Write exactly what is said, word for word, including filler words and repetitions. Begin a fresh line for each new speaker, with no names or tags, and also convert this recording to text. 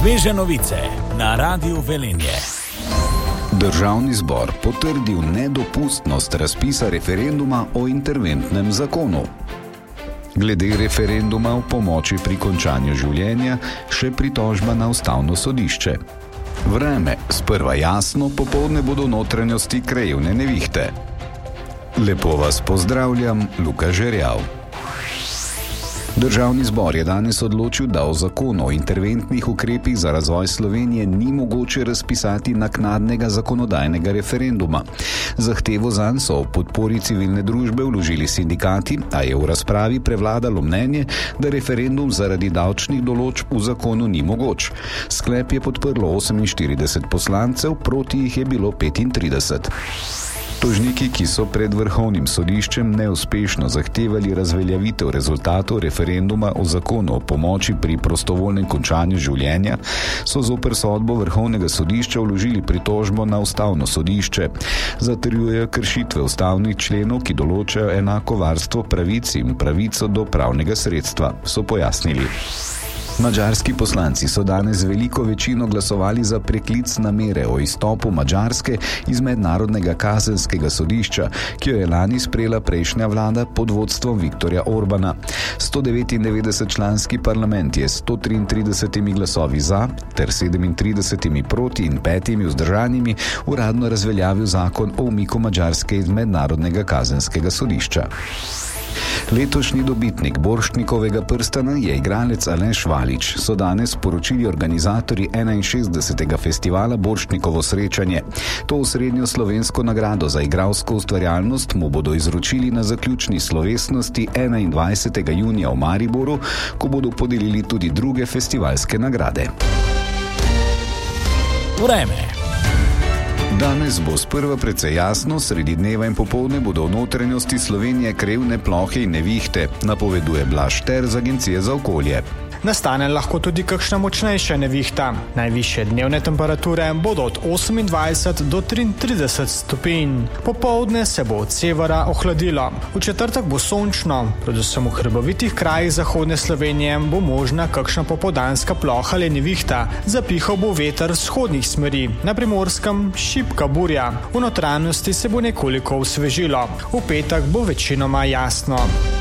Sveže novice na Radiu Velenje.
Državni zbor potrdil nedopustnost razpisa referenduma o interventnem zakonu. Glede referenduma o pomoči pri končanju življenja še pritožba na ustavno sodišče. Vreme, sprva jasno, popoldne bodo notranjosti krajevne nevihte. Lepo vas pozdravljam, Luka Žerjav. Državni zbor je danes odločil, da o zakonu o interventnih ukrepih za razvoj Slovenije ni mogoče razpisati naknadnega zakonodajnega referenduma. Zahtevo zanj so v podpori civilne družbe vložili sindikati, a je v razpravi prevladalo mnenje, da referendum zaradi davčnih določb v zakonu ni mogoč. Sklep je podprlo oseminštirideset poslancev, proti jih je bilo petintrideset. Tožniki, ki so pred Vrhovnim sodiščem neuspešno zahtevali razveljavitev rezultatov referenduma o zakonu o pomoči pri prostovoljnem končanju življenja, so zoper sodbo Vrhovnega sodišča vložili pritožbo na ustavno sodišče. Zatrjujejo kršitve ustavnih členov, ki določajo enako varstvo pravic in pravico do pravnega sredstva, so pojasnili. Madžarski poslanci so danes z veliko večino glasovali za preklic namere o izstopu Madžarske iz Mednarodnega kazenskega sodišča, ki jo je lani sprejela prejšnja vlada pod vodstvom Viktorja Orbana. sto devetindevetdeset članski parlament je s sto triintridesetimi glasovi za ter sedemintridesetimi proti in petimi vzdržanimi uradno razveljavil zakon o umiku Madžarske iz Mednarodnega kazenskega sodišča. Letošnji dobitnik Borštnikovega prstana je igralec Aleš Valič, so danes sporočili organizatorji enainšestdesetega festivala Borštnikovo srečanje. To osrednjo slovensko nagrado za igralsko ustvarjalnost mu bodo izročili na zaključni slovesnosti enaindvajsetega junija v Mariboru, ko bodo podelili tudi druge festivalske nagrade.
Vreme.
Danes bo sprva precej jasno, sredi dneva in popoldne bodo v notranjosti Slovenije krajevne plohe in nevihte, napoveduje Blaž Šter z Agencije za okolje.
Nastane lahko tudi kakšna močnejša nevihta. Najvišje dnevne temperature bodo od osemindvajset do triintrideset stopinj. Popoldne se bo od severa ohladilo. V četrtek bo sončno, predvsem v hribovitih krajih zahodne Slovenije bo možna kakšna popoldanska ploha ali nevihta. Zapihal bo veter vzhodnih smeri, na Primorskem šibka burja. V notranjosti se bo nekoliko osvežilo. V petek bo večinoma jasno.